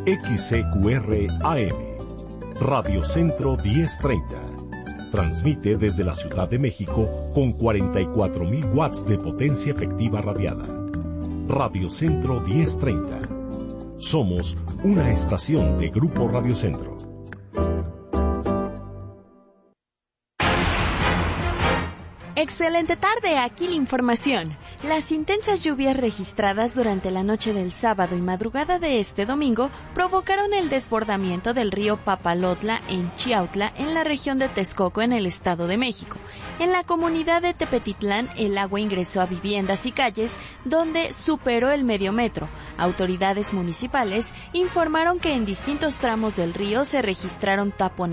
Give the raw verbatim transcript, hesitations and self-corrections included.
X C Q R A M, Radio Centro diez treinta. Transmite desde la Ciudad de México con cuarenta y cuatro mil watts de potencia efectiva radiada. Radio Centro diez treinta. Somos una estación de Grupo Radio Centro. Excelente tarde, aquí la información. Las intensas lluvias registradas durante la noche del sábado y madrugada de este domingo provocaron el desbordamiento del río Papalotla en Chiautla, en la región de Texcoco, en el Estado de México. En la comunidad de Tepetitlán, el agua ingresó a viviendas y calles, donde superó el medio metro. Autoridades municipales informaron que en distintos tramos del río se registraron tapones